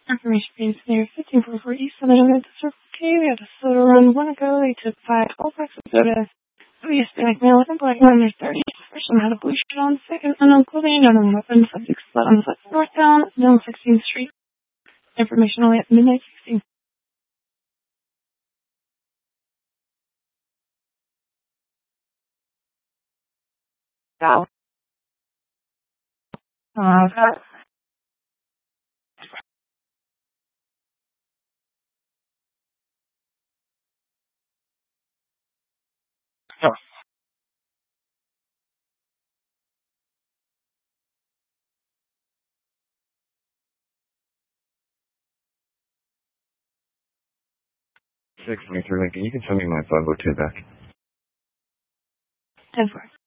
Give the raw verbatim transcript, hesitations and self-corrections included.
Information being near fifteen forty-four East Southern Avenue, the Circle K. We had a soda run one ago. They took five twelve packs of soda. We Hispanic male with a black man in their thirties. First one had a blue shirt on, second unknown clothing, unknown weapon, subject spot on foot northbound, down sixteenth Street. Information only at midnight sixteen. Wow. Uh, that. Oh. six twenty-three Lincoln. You can send me my five oh two back. ten four.